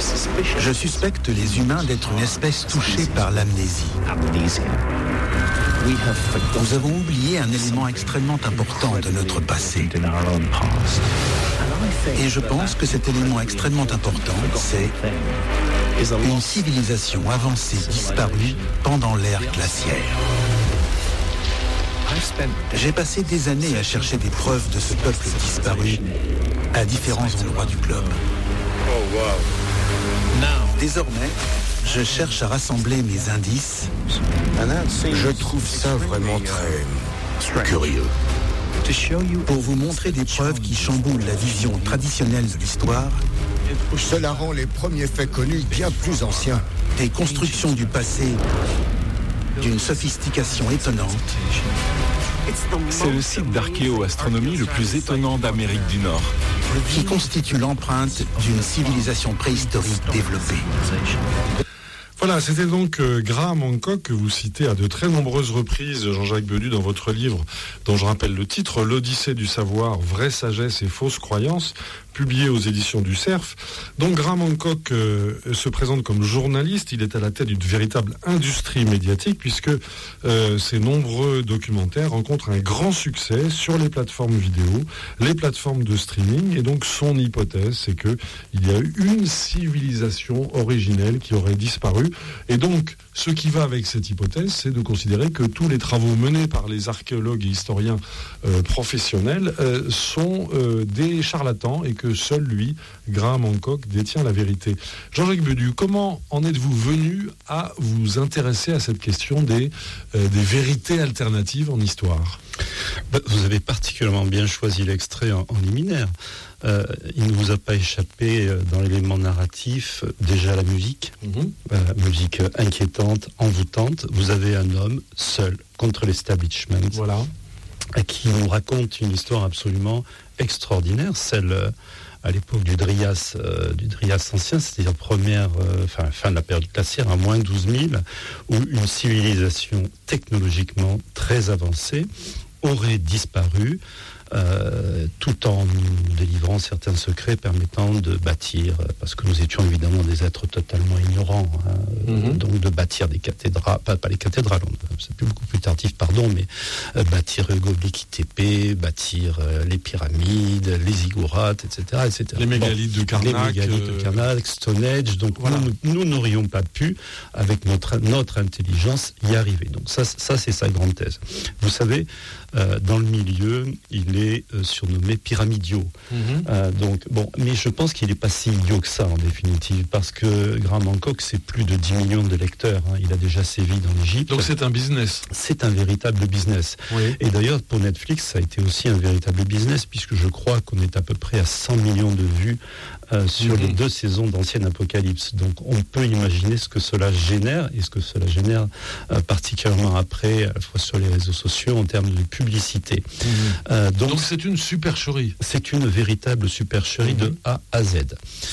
Je suspecte les humains d'être une espèce touchée par l'amnésie. Nous avons oublié un élément extrêmement important de notre passé. Et je pense que cet élément extrêmement important, c'est une civilisation avancée disparue pendant l'ère glaciaire. J'ai passé des années à chercher des preuves de ce peuple disparu à différents endroits du globe. Désormais, je cherche à rassembler mes indices. Je trouve ça vraiment très curieux. Pour vous montrer des preuves qui chamboulent la vision traditionnelle de l'histoire. Cela rend les premiers faits connus bien plus anciens. Des constructions du passé d'une sophistication étonnante. C'est le site d'archéo-astronomie le plus étonnant d'Amérique du Nord. Qui constitue l'empreinte d'une civilisation préhistorique développée. Voilà, c'était donc Graham Hancock que vous citez à de très nombreuses reprises, Jean-Jacques Bedu, dans votre livre, dont je rappelle le titre, L'Odyssée du savoir, vraie sagesse et fausses croyances, publié aux éditions du Cerf. Donc Graham Hancock se présente comme journaliste, il est à la tête d'une véritable industrie médiatique, puisque ses nombreux documentaires rencontrent un grand succès sur les plateformes vidéo, les plateformes de streaming, et donc son hypothèse, c'est qu'il y a eu une civilisation originelle qui aurait disparu. Et donc, ce qui va avec cette hypothèse, c'est de considérer que tous les travaux menés par les archéologues et historiens professionnels sont des charlatans et que seul lui, Graham Hancock, détient la vérité. Jean-Jacques Bedu, comment en êtes-vous venu à vous intéresser à cette question des vérités alternatives en histoire ? Vous avez particulièrement bien choisi l'extrait en liminaire. Il ne vous a pas échappé dans l'élément narratif déjà la musique, musique inquiétante, envoûtante. Vous avez un homme seul contre l'establishment, voilà, qui nous raconte une histoire absolument extraordinaire, celle à l'époque du Dryas ancien, c'est-à-dire fin de la période glaciaire, à moins 12 000, où une civilisation technologiquement très avancée aurait disparu, tout en nous délivrant certains secrets permettant de bâtir, parce que nous étions évidemment des êtres totalement ignorants, donc de bâtir des cathédrales, pas les cathédrales, c'est beaucoup plus tardif, mais bâtir Göbekli Tepe, bâtir les pyramides, les ziggourats, etc. Les mégalithes de Karnak, Stonehenge, donc voilà. Nous n'aurions pas pu, avec notre intelligence, y arriver. Donc ça c'est sa grande thèse. Vous savez, dans le milieu, il est surnommé pyramidio. Mais je pense qu'il n'est pas si idiot que ça, en définitive, parce que Graham Hancock, c'est plus de 10 millions de lecteurs. Il a déjà sévi dans l'Égypte. Donc c'est un business. C'est un véritable business. Oui. Et d'ailleurs, pour Netflix, ça a été aussi un véritable business, puisque je crois qu'on est à peu près à 100 millions de vues sur les 2 saisons d'Ancienne Apocalypse. Donc on peut imaginer ce que cela génère, et ce que cela génère particulièrement après, à la fois sur les réseaux sociaux, en termes de publicité. Donc c'est une supercherie. C'est une véritable supercherie de A à Z.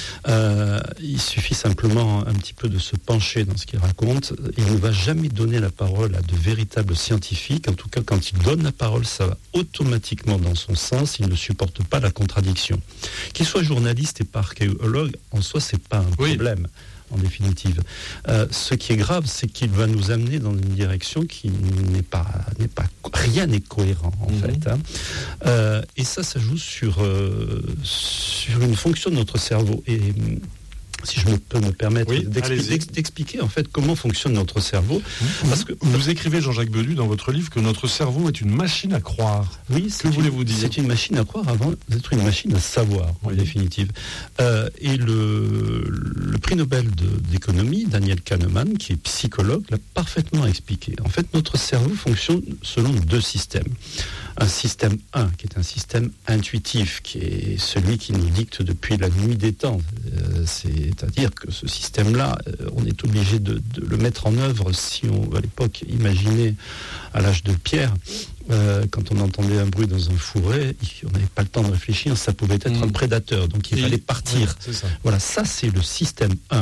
Il suffit simplement un petit peu de se pencher dans ce qu'il raconte. Il ne va jamais donner la parole à de véritables scientifiques. En tout cas, quand il donne la parole, ça va automatiquement dans son sens. Il ne supporte pas la contradiction. Qu'il soit journaliste et pas archéologue, en soi, c'est pas un problème. En définitive. Ce qui est grave, c'est qu'il va nous amener dans une direction qui n'est pas rien n'est cohérent en fait. Et ça joue sur une fonction de notre cerveau. Et si je peux me permettre d'expliquer en fait comment fonctionne notre cerveau. Parce que vous écrivez, Jean-Jacques Bedu, dans votre livre, que notre cerveau est une machine à croire. Oui, que voulez-vous dire ? C'est une machine à croire avant d'être une machine à savoir, en définitive. Et le prix Nobel d'économie, Daniel Kahneman, qui est psychologue, l'a parfaitement expliqué. En fait, notre cerveau fonctionne selon 2 systèmes. Un système 1, qui est un système intuitif, qui est celui qui nous dicte depuis la nuit des temps. C'est-à-dire que ce système-là, on est obligé de le mettre en œuvre si on, à l'époque, imaginait à l'âge de pierre, quand on entendait un bruit dans un fourré, on n'avait pas le temps de réfléchir, ça pouvait être un prédateur, donc il fallait partir. Oui, c'est ça. Voilà, ça c'est le système 1.